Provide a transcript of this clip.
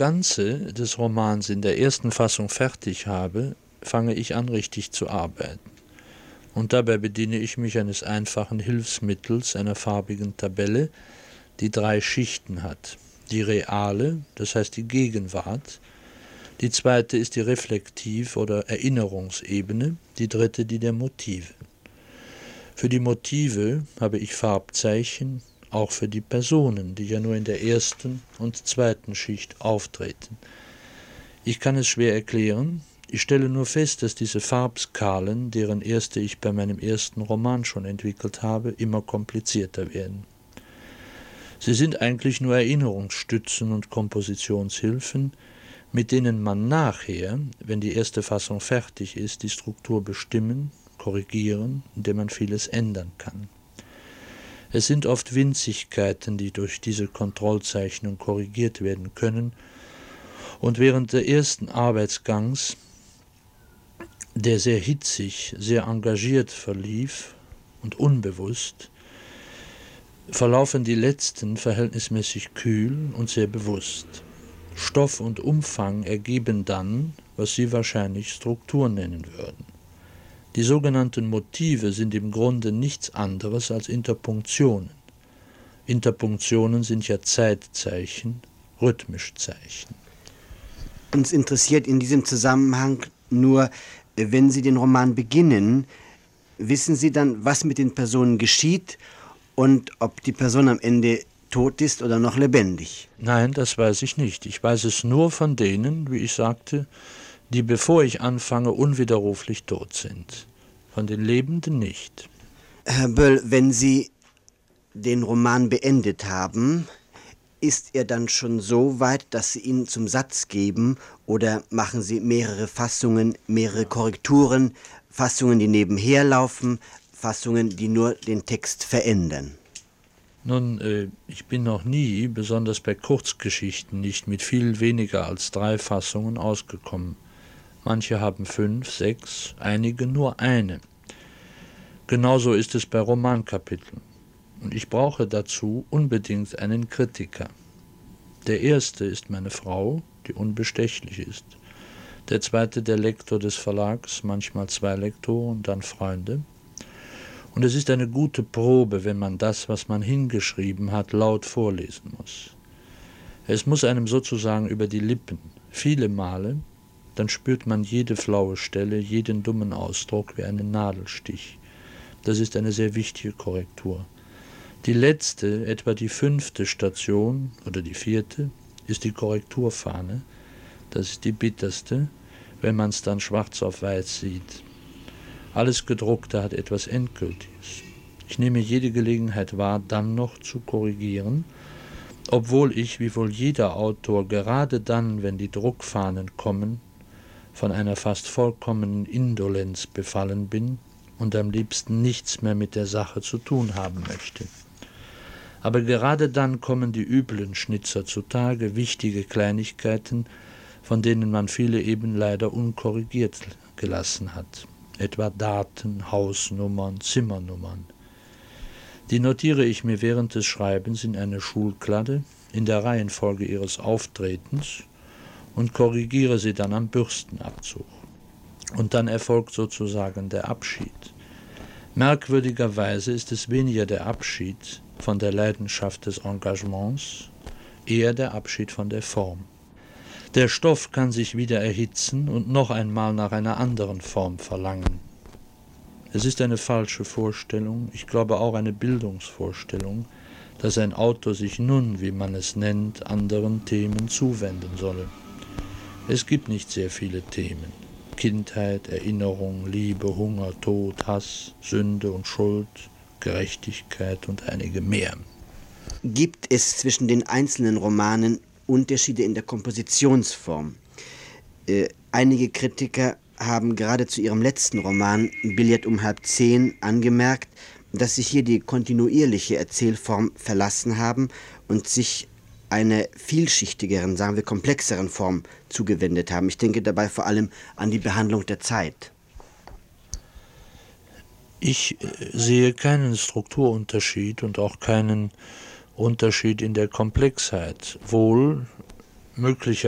Ganze des Romans in der ersten Fassung fertig habe, fange ich an, richtig zu arbeiten. Und dabei bediene ich mich eines einfachen Hilfsmittels, einer farbigen Tabelle, die 3 Schichten hat. Die reale, das heißt die Gegenwart. Die zweite ist die Reflektiv- oder Erinnerungsebene, die dritte die der Motive. Für die Motive habe ich Farbzeichen, auch für die Personen, die ja nur in der ersten und zweiten Schicht auftreten. Ich kann es schwer erklären, ich stelle nur fest, dass diese Farbskalen, deren erste ich bei meinem ersten Roman schon entwickelt habe, immer komplizierter werden. Sie sind eigentlich nur Erinnerungsstützen und Kompositionshilfen, mit denen man nachher, wenn die erste Fassung fertig ist, die Struktur bestimmen, korrigieren, indem man vieles ändern kann. Es sind oft Winzigkeiten, die durch diese Kontrollzeichnung korrigiert werden können, und während des ersten Arbeitsgangs, der sehr hitzig, sehr engagiert verlief und unbewusst, verlaufen die letzten verhältnismäßig kühl und sehr bewusst. Stoff und Umfang ergeben dann, was Sie wahrscheinlich Struktur nennen würden. Die sogenannten Motive sind im Grunde nichts anderes als Interpunktionen. Interpunktionen sind ja Zeitzeichen, Rhythmischzeichen. Uns interessiert in diesem Zusammenhang nur, wenn Sie den Roman beginnen, wissen Sie dann, was mit den Personen geschieht und ob die Person am Ende tot ist oder noch lebendig? Nein, das weiß ich nicht. Ich weiß es nur von denen, wie ich sagte, die, bevor ich anfange, unwiderruflich tot sind. Von den Lebenden nicht. Herr Böll, wenn Sie den Roman beendet haben, ist er dann schon so weit, dass Sie ihn zum Satz geben, oder machen Sie mehrere Fassungen, mehrere Korrekturen, Fassungen, die nebenher laufen, Fassungen, die nur den Text verändern? Nun, ich bin noch nie, besonders bei Kurzgeschichten, nicht mit viel weniger als 3 Fassungen ausgekommen. Manche haben 5, 6, einige nur eine. Genauso ist es bei Romankapiteln. Und ich brauche dazu unbedingt einen Kritiker. Der erste ist meine Frau, die unbestechlich ist. Der zweite der Lektor des Verlags, manchmal 2 Lektoren, dann Freunde. Und es ist eine gute Probe, wenn man das, was man hingeschrieben hat, laut vorlesen muss. Es muss einem sozusagen über die Lippen, viele Male, dann spürt man jede flaue Stelle, jeden dummen Ausdruck wie einen Nadelstich. Das ist eine sehr wichtige Korrektur. Die letzte, etwa die 5. Station oder die 4., ist die Korrekturfahne. Das ist die bitterste, wenn man es dann schwarz auf weiß sieht. Alles Gedruckte hat etwas Endgültiges. Ich nehme jede Gelegenheit wahr, dann noch zu korrigieren, obwohl ich, wie wohl jeder Autor, gerade dann, wenn die Druckfahnen kommen, von einer fast vollkommenen Indolenz befallen bin und am liebsten nichts mehr mit der Sache zu tun haben möchte. Aber gerade dann kommen die üblen Schnitzer zutage, wichtige Kleinigkeiten, von denen man viele eben leider unkorrigiert gelassen hat. Etwa Daten, Hausnummern, Zimmernummern. Die notiere ich mir während des Schreibens in eine Schulkladde, in der Reihenfolge ihres Auftretens, und korrigiere sie dann am Bürstenabzug. Und dann erfolgt sozusagen der Abschied. Merkwürdigerweise ist es weniger der Abschied von der Leidenschaft des Engagements, eher der Abschied von der Form. Der Stoff kann sich wieder erhitzen und noch einmal nach einer anderen Form verlangen. Es ist eine falsche Vorstellung, ich glaube auch eine Bildungsvorstellung, dass ein Autor sich nun, wie man es nennt, anderen Themen zuwenden solle. Es gibt nicht sehr viele Themen. Kindheit, Erinnerung, Liebe, Hunger, Tod, Hass, Sünde und Schuld, Gerechtigkeit und einige mehr. Gibt es zwischen den einzelnen Romanen Unterschiede in der Kompositionsform? Einige Kritiker haben gerade zu ihrem letzten Roman Billett um 9:30 angemerkt, dass sich hier die kontinuierliche Erzählform verlassen haben und sich einer vielschichtigeren, sagen wir komplexeren Form zugewendet haben. Ich denke dabei vor allem an die Behandlung der Zeit. Ich sehe keinen Strukturunterschied und auch keinen Unterschied in der Komplexheit. Wohl möglicherweise